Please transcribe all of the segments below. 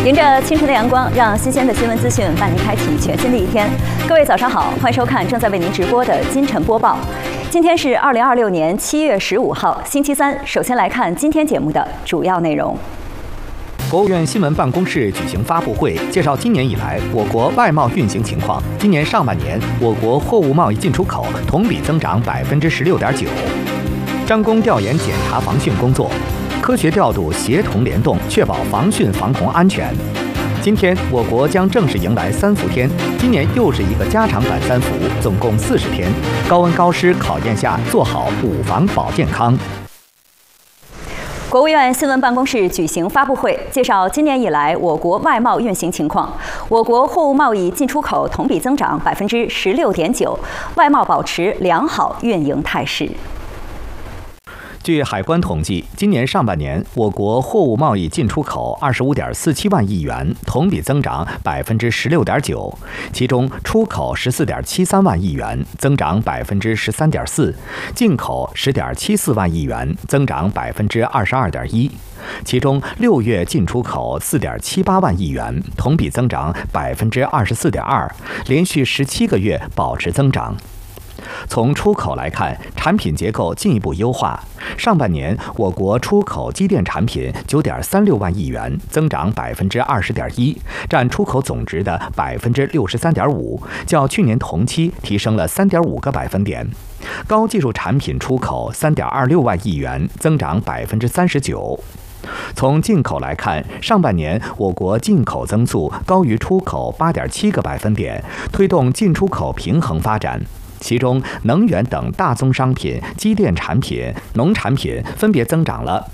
迎着清晨的阳光，让新鲜的新闻资讯伴您开启全新的一天。各位早上好，欢迎收看正在为您直播的今晨播报。今天是2026年7月15号，星期三。首先来看今天节目的主要内容。 国务院新闻办公室举行发布会，介绍今年以来我国外贸运行情况。今年上半年，我国货物贸易进出口同比增长16.9%。张工调研检查防汛工作，科学调度，协同联动，确保防汛防洪安全。今天，我国将正式迎来3伏天，今年又是一个加长版3伏，总共40天。高温高湿考验下，做好捂防保健康。 国务院新闻办公室举行发布会，介绍今年以来我国外贸运行情况。我国货物贸易进出口同比增长16.9%，外贸保持良好运营态势。 据海关统计，今年上半年，我国货物贸易进出口25.47万亿元，同比增长16.9%，其中出口14.73万亿元，增长13.4%，进口10.74万亿元，增长22.1%。其中6月进出口4.78万亿元，同比增长24.2%，连续17个月保持增长。从出口来看，产品结构进一步优化。上半年，我国出口机电产品9.36万亿元，增长20.1%，占出口总值的63.5%，较去年同期提升了3.5个百分点。高技术产品出口3.26万亿元，增长39%。从进口来看，上半年我国进口增速高于出口8.7个百分点，推动进出口平衡发展。其中，能源等大宗商品、机电产品、农产品分别增长了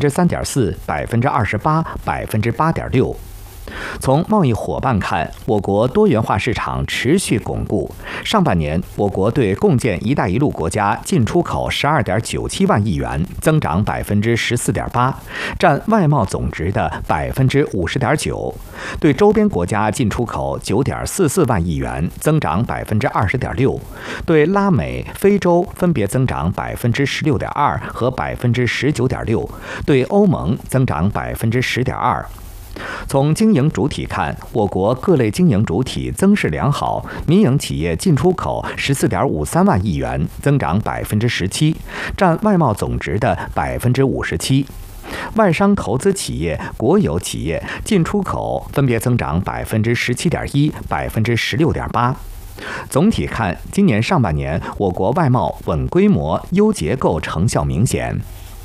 3.4%、28%、8.6%。从贸易伙伴看，我国多元化市场持续巩固。上半年，我国对共建“一带一路”国家进出口12.97万亿元，增长14.8%，占外贸总值的50.9%；对周边国家进出口9.44万亿元，增长20.6%；对拉美、非洲分别增长16.2%和19.6%；对欧盟增长10.2%。从经营主体看，我国各类经营主体增势良好，民营企业进出口14.53万亿元，增长17%，占外贸总值的57%。外商投资企业、国有企业进出口分别增长17.1%、16.8%。总体看，今年上半年我国外贸稳规模、优结构成效明显。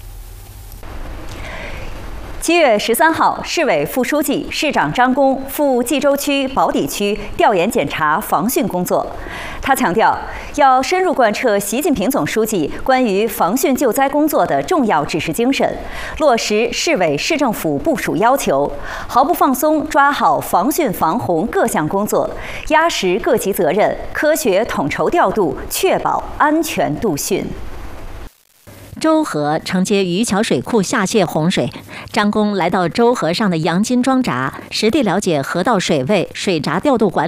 7月13号，市委副书记、市长张工赴冀州区宝坻区调研检查防汛工作。他强调，要深入贯彻习近平总书记关于防汛救灾工作的重要指示精神，落实市委市政府部署要求，毫不放松抓好防汛防洪各项工作，压实各级责任，科学统筹调度，确保安全度汛。 周河承接渔桥水库下泄洪水，张工来到周河上的洋金庄闸，实地了解河道水位、水闸调度管理